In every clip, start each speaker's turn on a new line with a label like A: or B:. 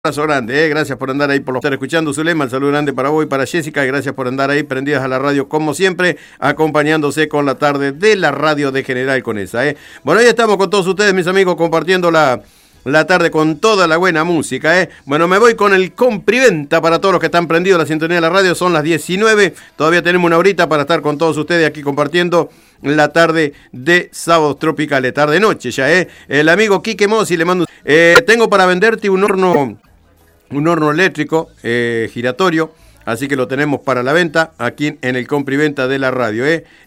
A: Abrazo grande, gracias por andar ahí, por estar escuchando Zulema, el saludo grande para vos y para Jessica, y gracias por andar ahí prendidas a la radio como siempre, acompañándose con la tarde de la radio de General Conesa. Bueno, ahí estamos con todos ustedes, mis amigos, compartiendo la tarde con toda la buena música. Bueno, me voy con el Compriventa para todos los que están prendidos a la sintonía de la radio, son las 19, todavía tenemos una horita para estar con todos ustedes aquí compartiendo la tarde de Sábados Tropicales, tarde-noche ya, el amigo Quique Mossi le mando, tengo para venderte un horno eléctrico giratorio, así que lo tenemos para la venta aquí en el Compriventa de la radio.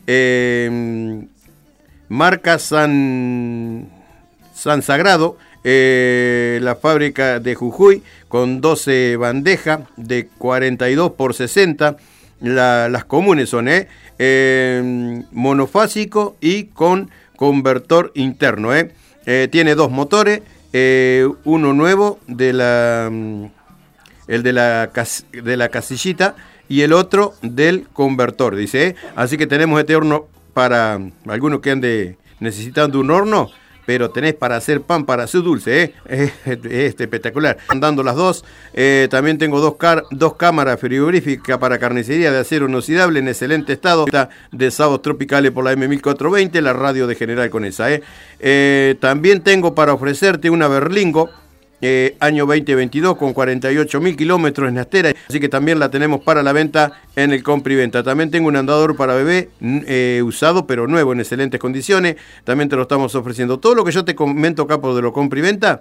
A: Marca San Sagrado, la fábrica de Jujuy, con 12 bandejas de 42 por 60, las comunes son, monofásico y con convertor interno. Tiene dos motores. Uno nuevo el de la casillita y el otro del convertor, dice. Así que tenemos este horno para algunos que ande necesitando un horno, pero tenés para hacer pan, para hacer dulce, es espectacular. Andando las dos, también tengo dos cámaras frigoríficas para carnicería de acero inoxidable en excelente estado, de Sábados Tropicales por la M1420, la radio de General Conesa. También tengo para ofrecerte una Berlingo, año 2022, con 48.000 kilómetros en Astera, así que también la tenemos para la venta en el Compriventa. También tengo un andador para bebé, usado pero nuevo, en excelentes condiciones, también te lo estamos ofreciendo. Todo lo que yo te comento, capo, de lo Compriventa,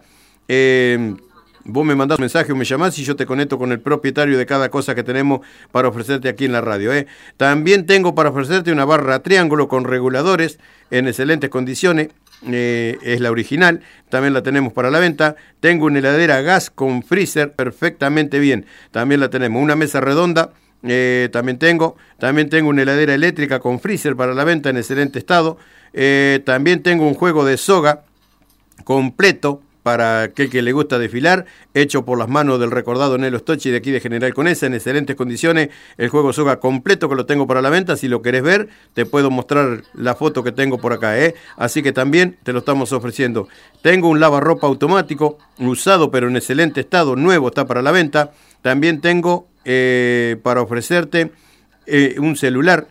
A: vos me mandás un mensaje o me llamás y yo te conecto con el propietario de cada cosa que tenemos para ofrecerte aquí en la radio. También tengo para ofrecerte una barra triángulo con reguladores en excelentes condiciones. Es la original, también la tenemos para la venta. Tengo una heladera a gas con freezer perfectamente bien, también la tenemos. Una mesa redonda, también tengo una heladera eléctrica con freezer para la venta en excelente estado. También tengo un juego de soga completo para aquel que le gusta desfilar, hecho por las manos del recordado Nelo Stocchi de aquí de General Conesa, en excelentes condiciones, el juego soga completo que lo tengo para la venta. Si lo querés ver, te puedo mostrar la foto que tengo por acá, así que también te lo estamos ofreciendo. Tengo un lavarropa automático, usado pero en excelente estado, nuevo, está para la venta. También tengo para ofrecerte un celular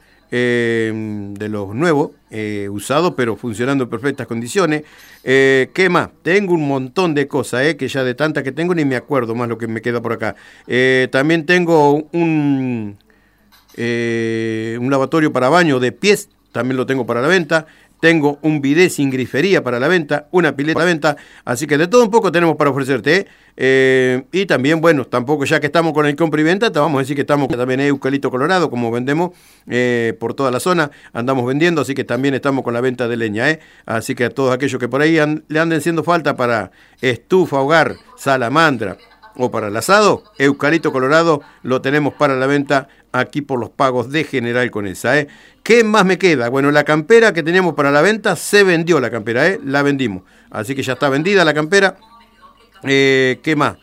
A: de los nuevos, usado pero funcionando en perfectas condiciones. ¿Qué más? Tengo un montón de cosas, que ya de tantas que tengo ni me acuerdo más lo que me queda por acá. También tengo un lavatorio para baño de pies, también lo tengo para la venta. Tengo un bidet sin grifería para la venta, una pileta para la venta, así que de todo un poco tenemos para ofrecerte. Y también, bueno, tampoco, ya que estamos con el Compriventa, te vamos a decir que estamos también en Eucalipto Colorado, como vendemos por toda la zona, andamos vendiendo, así que también estamos con la venta de leña. Así que a todos aquellos que por ahí le anden haciendo falta para estufa, hogar, salamandra o para el asado, Eucalipto Colorado lo tenemos para la venta aquí por los pagos de General Conesa. ¿Qué más me queda? Bueno, la campera que teníamos para la venta, se vendió la campera, la vendimos. Así que ya está vendida la campera. ¿Qué más?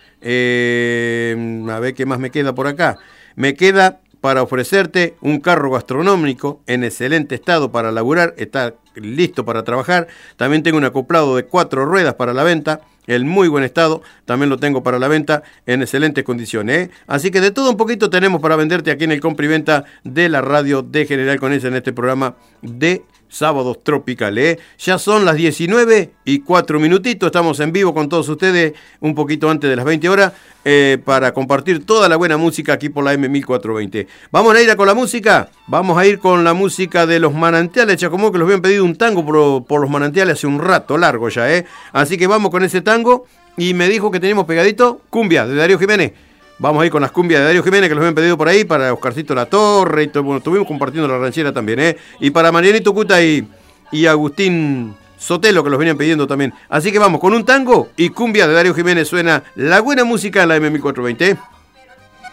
A: A ver qué más me queda por acá. Me queda para ofrecerte un carro gastronómico en excelente estado para laburar, está listo para trabajar. También tengo un acoplado de 4 ruedas para la venta, en muy buen estado, también lo tengo para la venta en excelentes condiciones. Así que de todo un poquito tenemos para venderte aquí en el Compriventa de la radio de General Conesa en este programa de Sábados Tropicales. Ya son las 19:04, estamos en vivo con todos ustedes un poquito antes de las 20 horas para compartir toda la buena música aquí por la M1420. Vamos a ir con la música, vamos a ir con la música de Los Manantiales Chacomó, que los habían pedido un tango por Los Manantiales hace un rato largo ya, así que vamos con ese tango, y me dijo que teníamos pegadito cumbia de Darío Jiménez. Vamos a ir con las cumbias de Darío Jiménez, que los habían pedido por ahí, para Oscarcito La Torre, y todo, bueno, estuvimos compartiendo la ranchera también, y para Marianito Cuta y Agustín Sotelo, que los venían pidiendo también. Así que vamos con un tango y cumbia de Darío Jiménez, suena la buena música en la M1420.